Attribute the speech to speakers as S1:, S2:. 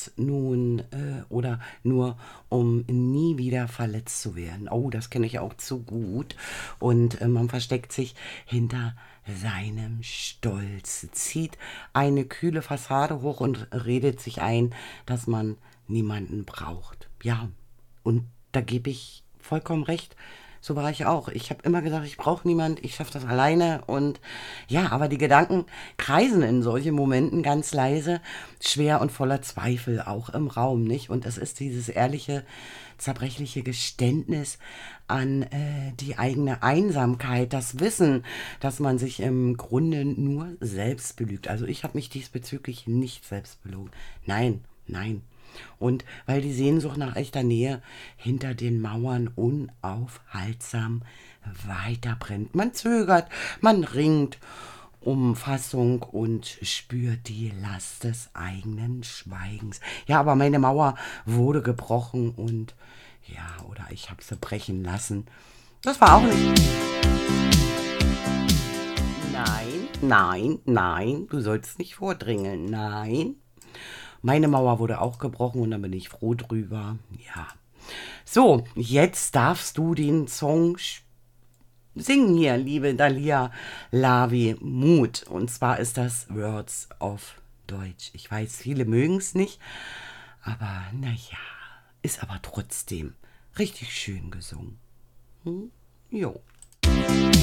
S1: es nun oder nur um nie wieder verletzt zu werden. Oh, das kenne ich auch zu gut. Und man versteckt sich hinter seinem Stolz, zieht eine kühle Fassade hoch und redet sich ein, dass man niemanden braucht. Ja, und da gebe ich vollkommen recht. So war ich auch. Ich habe immer gesagt, ich brauche niemand, ich schaffe das alleine. Und ja, aber die Gedanken kreisen in solchen Momenten ganz leise, schwer und voller Zweifel, auch im Raum, nicht? Und es ist dieses ehrliche, zerbrechliche Geständnis an die eigene Einsamkeit, das Wissen, dass man sich im Grunde nur selbst belügt. Also ich habe mich diesbezüglich nicht selbst belogen. Nein, nein. Und weil die Sehnsucht nach echter Nähe hinter den Mauern unaufhaltsam weiterbrennt. Man zögert, man ringt um Fassung und spürt die Last des eigenen Schweigens. Ja, aber meine Mauer wurde gebrochen und ja, oder ich habe sie brechen lassen. Das war auch nicht. Nein, nein, nein, du sollst nicht vordringeln. Nein. Meine Mauer wurde auch gebrochen und da bin ich froh drüber. Ja. So, jetzt darfst du den Song singen hier, liebe Dalia Lavi Mut. Und zwar ist das Words of Deutsch. Ich weiß, viele mögen es nicht, aber naja, ist aber trotzdem richtig schön gesungen. Hm? Jo.